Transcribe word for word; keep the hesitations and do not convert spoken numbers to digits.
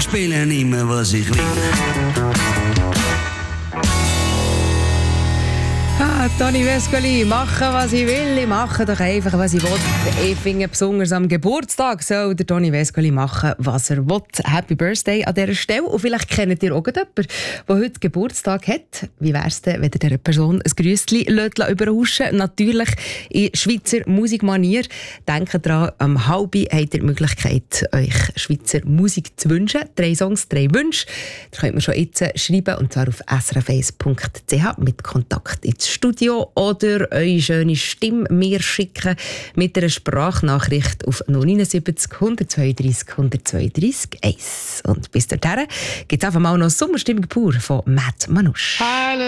spiele immer, was ich will. Ah, Toni Vescoli, machen, was ich will, ich mache doch einfach, was ich will. Ich finde, besonders am Geburtstag soll der Toni Vescoli machen, was er will. Happy Birthday an dieser Stelle. Und vielleicht kennt ihr auch jemanden, der heute Geburtstag hat. Wie wäre es denn, wenn ihr dieser Person ein Grüßchen überrauschen lässt? Natürlich in Schweizer Musikmanier. Denkt daran, am halben habt ihr die Möglichkeit, euch Schweizer Musik zu wünschen. Drei Songs, drei Wünsche. Das könnt ihr schon jetzt schreiben, und zwar auf s r f eins punkt c h mit Kontakt ins Studio oder eure schöne Stimme mir schicken mit einer Sprachnachricht auf null neun sieben null, eins zwei drei, eins zwei drei eins. Und bis dahin gibt es einfach mal noch Sommerstimmung pur von Matt Manusch. Hallo.